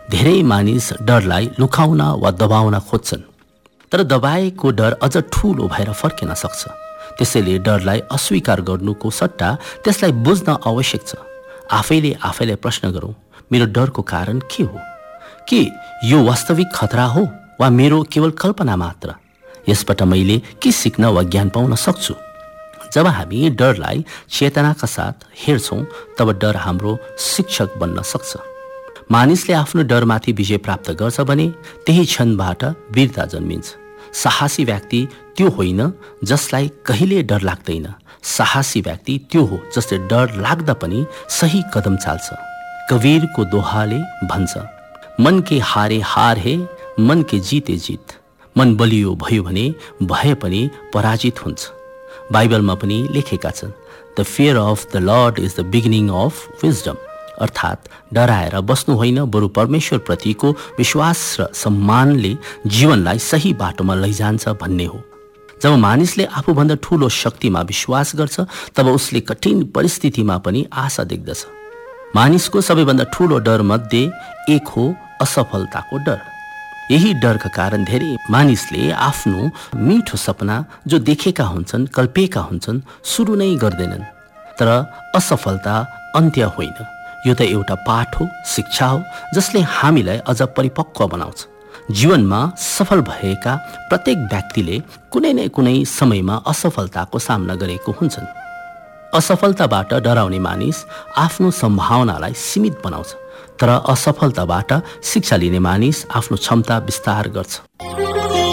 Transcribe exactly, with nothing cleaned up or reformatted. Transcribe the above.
धेरै मानिस डरलाई लुकाउन वा दबाउन खोज्छन्, तर दबाएको डर अझ ठूलो भएर फर्किन सक्छ। त्यसैले डरलाई अस्वीकार गर्नुको सट्टा त्यसलाई बुझ्न आवश्यक छ। आफैले आफैलाई प्रश्न गरौँ, मेरो डरको कारण के हो? के यो वास्तविक खतरा हो वा मेरो केवल कल्पना मात्र? यसबाट मैले के सिक्न वा ज्ञान पाउन सक्छु? जब हामी डरलाई चेतनाका साथ हेर्छौँ तब डर हाम्रो शिक्षक बन्न सक्छ। मानिसले आफ्नो डरमाथि विजय प्राप्त गर्छ भने त्यही क्षणबाट वीरता जन्मिन्छ। साहसी व्यक्ति त्यो होइन जसलाई कहिले डर लाग्दैन। साहसी व्यक्ति त्यो हो जसले डर लाग्दा पनि सही कदम चाल्छ। कबीरको दोहाले भन्छ, मन के हारे हार है, मन के जीते जीत। मन बलियो भयो भने भए पनि पराजित हुन्छ। बाइबलमा पनि लेखेका छन्, the fear of the lord is the beginning of wisdom. अर्थात् डराएर बस्नु होइन, बरु परमेश्वर प्रतिको विश्वास र सम्मानले जीवनलाई सही बाटोमा लैजान्छ भन्ने हो। जब मानिसले आफूभन्दा ठूलो शक्तिमा विश्वास गर्छ तब उसले कठिन परिस्थितिमा पनि आशा देख्दछ। मानिसको सबैभन्दा ठूलो डर मध्ये एक हो असफलताको डर। यही डरका कारण धेरै मानिसले आफ्नो मिठो सपना जो देखेका हुन्छन्, कल्पेका हुन्छन्, सुरु नै गर्दैनन्। तर असफलता अन्त्य होइन, यो त एउटा पाठ हो, शिक्षा हो, जसले हामीलाई अझ परिपक्व बनाउँछ। जीवनमा सफल भएका प्रत्येक व्यक्तिले कुनै न कुनै समयमा असफलताको सामना गरेको हुन्छन्। असफलताबाट डराउने मानिस आफ्नो सम्भावनालाई सीमित बनाउँछ, तर असफलताबाट शिक्षा लिने मानिस आफ्नो क्षमता विस्तार गर्छ।